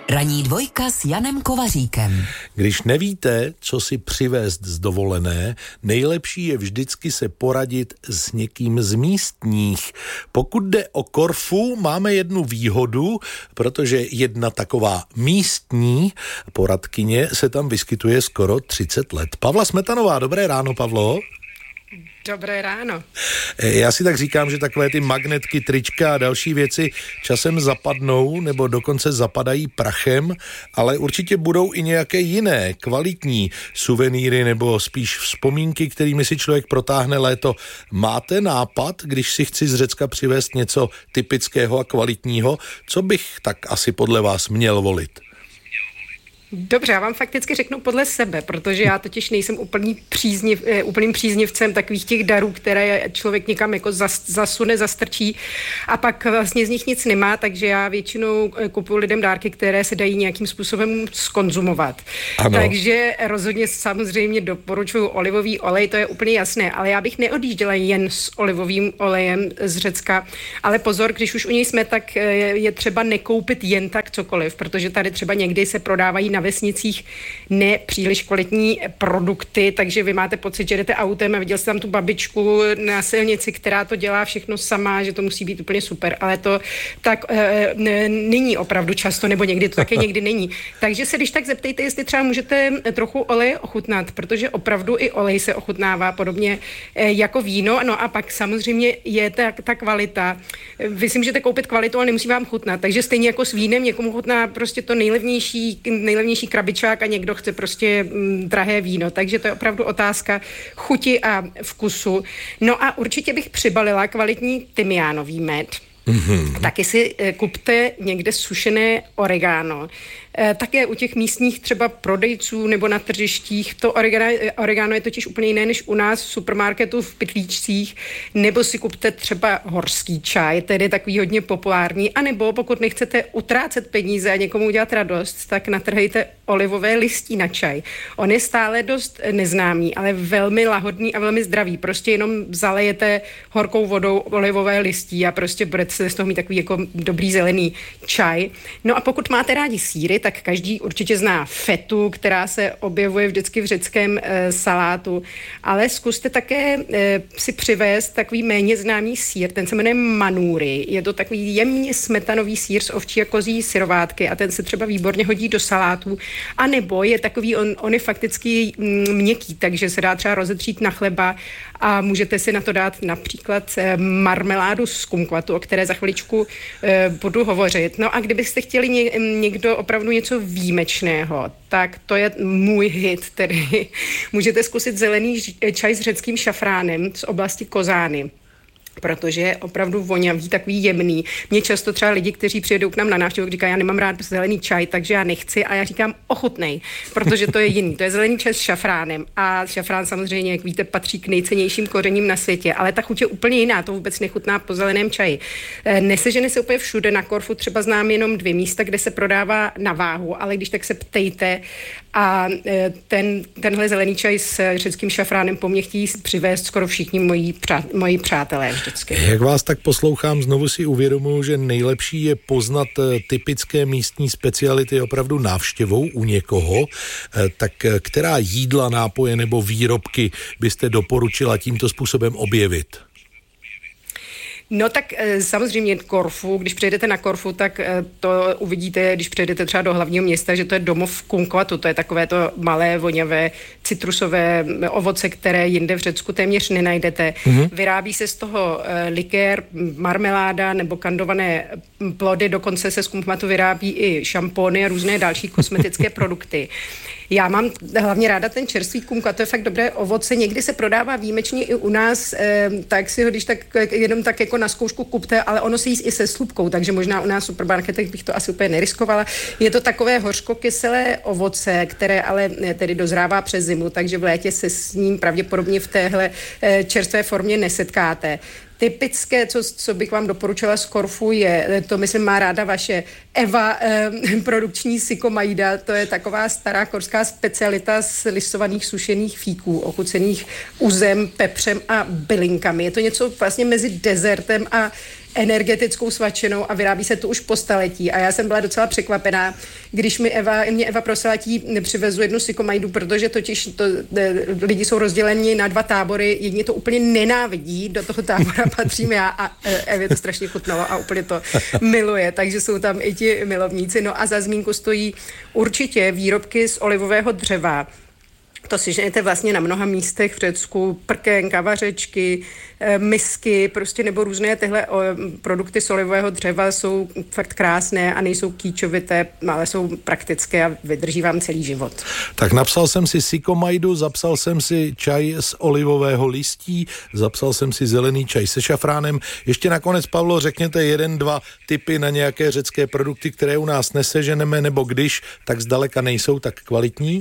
Ranní dvojka s Janem Kovaříkem. Když nevíte, co si přivést z dovolené, nejlepší je vždycky se poradit s někým z místních. Pokud jde o Korfu, máme jednu výhodu, protože jedna taková místní poradkyně se tam vyskytuje skoro 30 let. Pavla Smetanová, dobré ráno, Pavlo. Dobré ráno. Já si tak říkám, že takové ty magnetky, trička a další věci časem zapadnou nebo dokonce zapadají prachem, ale určitě budou i nějaké jiné kvalitní suvenýry nebo spíš vzpomínky, kterými si člověk protáhne léto. Máte nápad, když si chci z Řecka přivést něco typického a kvalitního, co bych tak asi podle vás měl volit? Dobře, já vám fakticky řeknu podle sebe, protože já totiž nejsem úplným příznivcem takových těch darů, které člověk někam jako zasune, zastrčí a pak vlastně z nich nic nemá, takže já většinou kupuju lidem dárky, které se dají nějakým způsobem zkonzumovat. Ano. Takže rozhodně samozřejmě doporučuju olivový olej, to je úplně jasné, ale já bych neodjížděla jen s olivovým olejem z Řecka, ale pozor, když už u něj jsme, tak je třeba nekoupit jen tak cokoliv, protože tady třeba někdy se prodávají na vesnicích nepříliš kvalitní produkty, takže vy máte pocit, že jdete autem a viděl jste tam tu babičku na silnici, která to dělá všechno sama, že to musí být úplně super, ale to tak není opravdu často, nebo někdy to také někdy není. Takže se když tak zeptejte, jestli třeba můžete trochu oleje ochutnat, protože opravdu i olej se ochutnává podobně jako víno, no a pak samozřejmě je ta kvalita. Vy si můžete koupit kvalitu, ale nemusí vám chutnat, takže stejně jako s vínem někomu chutná prostě to nejlevnější krabičák a někdo chce prostě drahé víno. Takže to je opravdu otázka chuti a vkusu. No a určitě bych přibalila kvalitní tymiánový med. Mm-hmm. Taky si kupte někde sušené oregano. Také u těch místních třeba prodejců nebo na tržištích. To oregano je totiž úplně jiné než u nás v supermarketu v pytlíčcích. Nebo si kupte třeba horský čaj, tedy takový hodně populární. A nebo pokud nechcete utrácet peníze a někomu udělat radost, tak natrhejte olivové listí na čaj. On je stále dost neznámý, ale velmi lahodný a velmi zdravý. Prostě jenom zalejete horkou vodou olivové listí a prostě budete z toho mít takový jako dobrý zelený čaj. No a pokud máte rádi sýry, tak každý určitě zná fetu, která se objevuje vždycky v řeckém salátu, ale zkuste také si přivést takový méně známý sýr, ten se jmenuje manuri. Je to takový jemně smetanový sýr z ovčí a kozí syrovátky a ten se třeba výborně hodí do salátu, a nebo je takový, on je fakticky měkký, takže se dá třeba rozetřít na chleba a můžete si na to dát například marmeládu z kumkvatu, o které za chviličku budu hovořit. No a kdybyste chtěli někdo opravdu něco výjimečného, tak to je můj hit, tedy můžete zkusit zelený čaj s řeckým šafránem z oblasti Kozány, protože je opravdu vonavý, takový jemný. Mě často třeba lidi, kteří přijedou k nám na návštěvu, říkají, já nemám rád zelený čaj, takže já nechci, a já říkám ochutnej, protože to je jiný. To je zelený čaj s šafránem a šafrán samozřejmě, jak víte, patří k nejcennějším kořením na světě, ale ta chuť je úplně jiná, to vůbec nechutná po zeleném čaji. Nesežene se úplně všude, na Korfu třeba znám jenom 2 místa, kde se prodává na váhu, ale když tak se ptejte a tenhle zelený čaj s řeckým šafránem po mně chtějí přivést skoro všichni moji přátelé. Jak vás tak poslouchám, znovu si uvědomuji, že nejlepší je poznat typické místní speciality opravdu návštěvou u někoho. Tak která jídla, nápoje nebo výrobky byste doporučila tímto způsobem objevit? No tak samozřejmě Korfu, když přijedete na Korfu, tak to uvidíte, když přijedete třeba do hlavního města, že to je domov kumkvatu, to je takové to malé, voňavé, citrusové ovoce, které jinde v Řecku téměř nenajdete. Mm-hmm. Vyrábí se z toho likér, marmeláda nebo kandované plody, dokonce se z kumkvatu vyrábí i šampóny a různé další kosmetické produkty. Já mám hlavně ráda ten čerstvý kumkvat, to je fakt dobré ovoce, někdy se prodává výjimečně i u nás, tak si ho když tak jenom tak jako na zkoušku kupte, ale ono se jí i se slupkou, takže možná u nás v supermarketech bych to asi úplně neriskovala. Je to takové hořkokyselé ovoce, které ale tedy dozrává přes zimu, takže v létě se s ním pravděpodobně v téhle čerstvé formě nesetkáte. Typické, co bych vám doporučila z Korfu, je, to myslím má ráda vaše Eva, produkční sykomaida, to je taková stará korská specialita z lisovaných sušených fíků, ochucených uzem, pepřem a bylinkami. Je to něco vlastně mezi dezertem a energetickou svačinou a vyrábí se tu už po staletí. A já jsem byla docela překvapená, když mě Eva prosila, ať přivezu jednu sykomajdu, protože totiž lidi jsou rozděleni na dva tábory. Jedni to úplně nenávidí, do toho tábora patřím já a Evě to strašně chutnalo a úplně to miluje, takže jsou tam i ti milovníci. No a za zmínku stojí určitě výrobky z olivového dřeva. To si ženete vlastně na mnoha místech v Řecku, prkenka, vařečky, misky, prostě nebo různé tyhle produkty z olivového dřeva jsou fakt krásné a nejsou kýčovité, ale jsou praktické a vydrží vám celý život. Tak napsal jsem si sykomajdu, zapsal jsem si čaj z olivového listí, zapsal jsem si zelený čaj se šafránem. Ještě nakonec, Pavlo, řekněte 1-2 tipy na nějaké řecké produkty, které u nás neseženeme, nebo když, tak zdaleka nejsou tak kvalitní?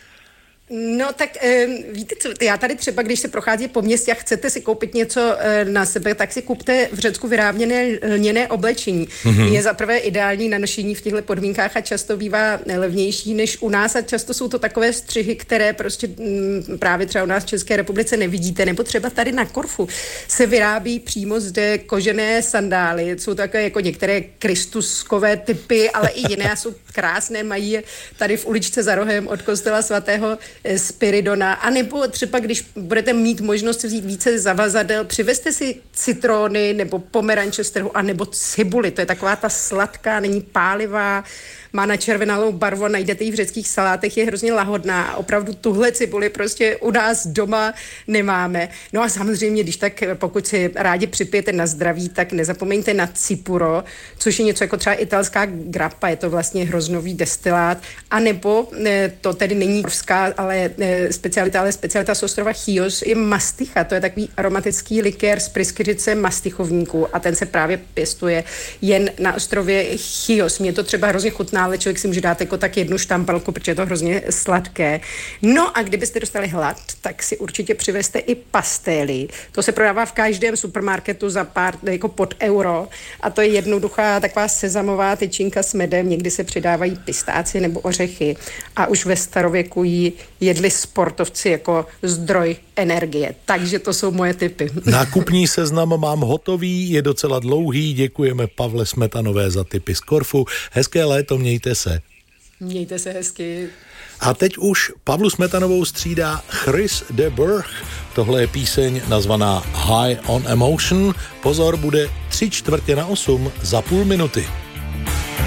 No tak víte co, já tady třeba, když se prochází po městě a chcete si koupit něco na sebe, tak si kupte v Řecku vyráběné lněné oblečení. Je zaprvé ideální na nošení v těchto podmínkách a často bývá levnější než u nás a často jsou to takové střihy, které prostě právě třeba u nás v České republice nevidíte, nebo třeba tady na Korfu se vyrábí přímo zde kožené sandály. Jsou takové jako některé kristuskové typy, ale i jiné jsou krásné, mají je tady v uličce za rohem od kostela svatého Spiridona, anebo třeba, když budete mít možnost vzít více zavazadel, přivezte si citrony nebo pomeranče z trhu, anebo cibuli, to je taková ta sladká, není pálivá, má načervenalou barvu, najdete ji v řeckých salátech, je hrozně lahodná a opravdu tuhle cibuli prostě u nás doma nemáme. No a samozřejmě, když tak, pokud si rádi připijete na zdraví, tak nezapomeňte na cipuro, což je něco jako třeba italská grappa, je to vlastně hroznový destilát, anebo to tedy není morská, ale specialita z ostrova Chios je masticha, to je takový aromatický likér z pryskyřice mastichovníků a ten se právě pěstuje jen na ostrově Chios. Mě to třeba hrozně chutná, ale člověk si může dát jako tak jednu štampalku, protože je to hrozně sladké. No a kdybyste dostali hlad, tak si určitě přivezte i pastély. To se prodává v každém supermarketu za pár, jako pod euro a to je jednoduchá taková sezamová tyčinka s medem, někdy se přidávají pistáci nebo ořechy a už ve starověku ji jedli sportovci jako zdroj energie. Takže to jsou moje tipy. Nákupní seznam mám hotový, je docela dlouhý, děkujeme Pavle Smetanové za tipy z Korfu. Hezké léto, mějte se. Mějte se hezky. A teď už Pavlu Smetanovou střídá Chris de Burgh. Tohle je píseň nazvaná High on Emotion. Pozor, bude 7:45 za půl minuty.